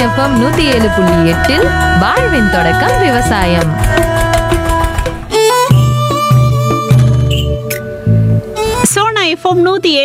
FM 107.8 வாழ்வின் தொடக்கம் விவசாயம். சோனா எஃப்எம்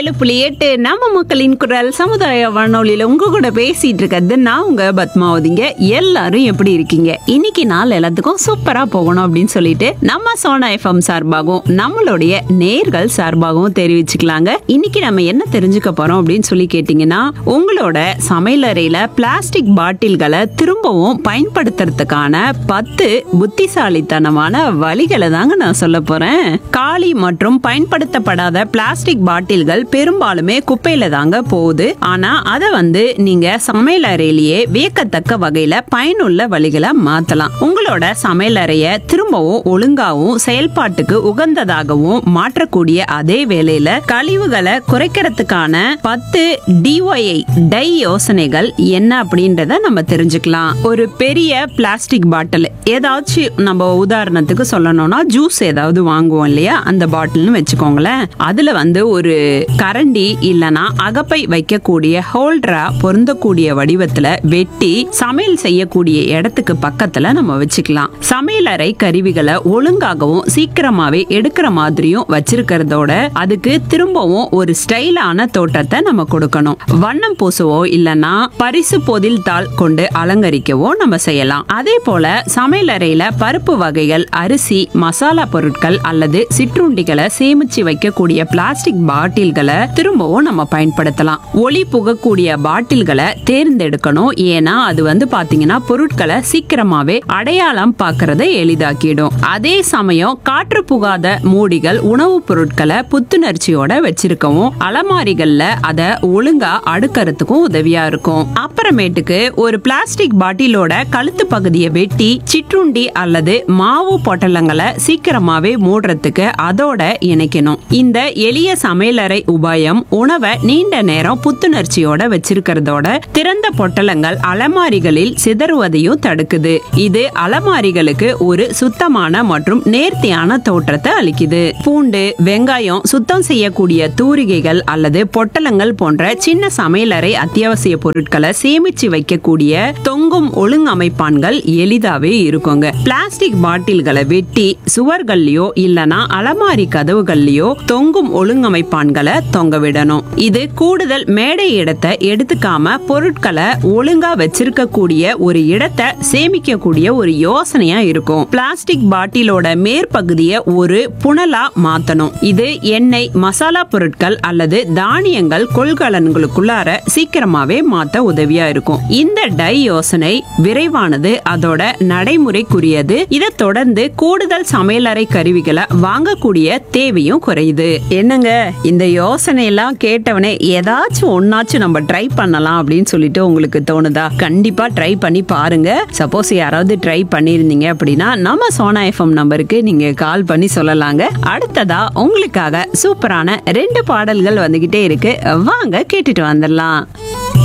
107.8 நம்ம மக்களின் குரல் சமுதாய வானொலியில உங்க கூட பேசிட்டு இருக்கிறது நான் உங்க பத்மாவதிங்க. எல்லாரும் எப்படி இருக்கீங்க? இன்னைக்கு நாள் எல்லாத்துக்கும் சூப்பரா போகணும் அப்படின்னு சொல்லிட்டு நம்ம சோனா எஃப்எம் சார்பாகவும் நம்மளுடைய நேர்கள் சார்பாகவும் தெரிவிச்சுக்கலாங்க. இன்னைக்கு நம்ம என்ன தெரிஞ்சுக்க போறோம் அப்படின்னு சொல்லி கேட்டீங்கன்னா, உங்களோட சமையலறையில பிளாஸ்டிக் பாட்டில்களை திரும்பவும் பயன்படுத்துறதுக்கான 10 புத்திசாலித்தனமான வழிகளை தாங்க நான் சொல்ல போறேன். காலி மற்றும் பயன்படுத்தப்படாத பிளாஸ்டிக் பாட்டில்கள் பெரும்பாலுமே குப்பையில தாங்க போகுது. ஆனா அதை நீங்க சமையல் அறையிலேயே வியக்கத்தக்க வகையில பயனுள்ள வழிகளை மாத்தலாம். உங்களோட சமையல் அறைய திரும்பவும் ஒழுங்காவும் செயல்பாட்டுக்கு உகந்ததாகவும் மாற்றக்கூடிய அதே வேளையில கழிவுகளை குறைக்கிறதுக்கான 10 DIY டை யோசனைகள் என்ன அப்படின்றத நம்ம தெரிஞ்சுக்கலாம். ஒரு பெரிய பிளாஸ்டிக் பாட்டில் ஏதாச்சும் நம்ம உதாரணத்துக்கு சொல்லணும்னா ஜூஸ் ஏதாவது வாங்குவோம் இல்லையா, அந்த பாட்டில்னு வச்சுக்கோங்களேன். அதுல ஒரு கரண்டி இல்லனா அகப்பை வைக்கக்கூடிய ஹோல்டரா பொருந்தக்கூடிய வடிவத்துல வெட்டி சமையல் செய்யக்கூடிய இடத்துக்கு பக்கத்துல நம்ம வச்சுக்கலாம். சமையலறை கருவிகளை ஒழுங்காகவும் சீக்கிரமாவே எடுக்கிற மாதிரியும் வச்சிருக்கிறதோட அதுக்கு திரும்பவும் ஒரு ஸ்டைலான தோற்றத்தை நம்ம கொடுக்கணும். வண்ணம் பூசவோ இல்லனா பரிசு பொதில் தாள் கொண்டு அலங்கரிக்கவோ நம்ம செய்யலாம். அதே போல சமையலறையில பருப்பு வகைகள், அரிசி, மசாலா பொருட்கள் அல்லது சிற்றுண்டிகளை சேமிச்சு வைக்கக்கூடிய பிளாஸ்டிக் பாட்டில்களை திரும்பவும் நம்ம பயன்படுத்தலாம். ஒளி புகக்கூடிய பாட்டில்களை தேர்ந்தெடுக்கணும். ஏன்னா அது பாத்தீங்கன்னா பொருட்களை சீக்கிரமாவே அடையாளம் பார்க்கறத எளிதாக்கிடும். அதே சமயம் காற்று புகாத மூடிகள் உணவுப் பொருட்களை புத்துணர்ச்சியோட வச்சிருக்கவும் அலமாரிகள்ல அதை ஒழுங்கா அடுக்கறதுக்கும் உதவியா இருக்கும். அப்புறமேட்டுக்கு ஒரு பிளாஸ்டிக் பாட்டிலோட கழுத்து பகுதியை வெட்டி சிற்றுண்டி அல்லது மாவு பொட்டலங்களை சீக்கிரமாவே மூடுறதுக்கு அதோட இணைக்கணும். இந்த எளிய சமையலறை உபாயம் உணவை நீண்ட நேரம் புத்துணர்ச்சியோட வச்சிருக்கிறதோட திறந்த பொட்டலங்கள் அலமாரிகளில் சிதறுவதையும் தடுக்குது. இது அலமாரிகளுக்கு ஒரு சுத்தமான மற்றும் நேர்த்தியான தோற்றத்தை அளிக்குது. பூண்டு, வெங்காயம், சுத்தம் செய்யக்கூடிய தூரிகைகள் அல்லது பொட்டலங்கள் போன்ற சின்ன சமையலறை அத்தியாவசிய பொருட்களை சேமிச்சு வைக்கக்கூடிய தொங்கும் ஒழுங்கமைப்பான்கள் எளிதாவே இருக்குங்க. பிளாஸ்டிக் பாட்டில்களை வெட்டி சுவர்கள்லயோ இல்லனா அலமாரி கதவுகள்லயோ தொங்கும் ஒழுங்கமைப்பான்களை தொங்க விடணும். இது கூடுதல் மேடை இடத்தை எடுத்துக்காம பொருட்களை ஒழுங்கா வச்சிருக்கக்கூடிய ஒரு இடத்தை சேமிக்கக்கூடிய ஒரு யோசனையா இருக்கும். பிளாஸ்டிக் பாட்டிலோட மேற்பகுதியை ஒரு புனலா மாத்தணும். இது எண்ணெய், மசாலா பொருட்கள் அல்லது தானியங்கள் கொள்கலன்களுக்குள்ளார சீக்கிரமாவே மாத்த உதவியா இருக்கும். இந்த டை யோசனை விரைவானது, அதோட நடைமுறைக்குரியது. இதை தொடர்ந்து கூடுதல் சமையலறை கருவிகளை வாங்கக்கூடிய தேவையும் குறையுது. என்னங்க, இந்த யோசனை எல்லாம் கேட்டவனே ஏதாச்சும் ஒன்னாச்சும் நம்ம ட்ரை பண்ணலாம் அப்படின்னு சொல்லிட்டு உங்களுக்கு தோணுதா? கண்டிப்பா ட்ரை பண்ணி பாருங்க. சப்போஸ் யாராவது ட்ரை பண்ணிருந்தீங்க அப்படின்னா நம்ம சோனா எஃப்எம் நம்பருக்கு நீங்க கால் பண்ணி சொல்லலாங்க. அடுத்ததா உங்களுக்காக சூப்பரான 2 பாடல்கள் வந்துகிட்டே இருக்கு. வாங்க கேட்டுட்டு வந்துடலாம்.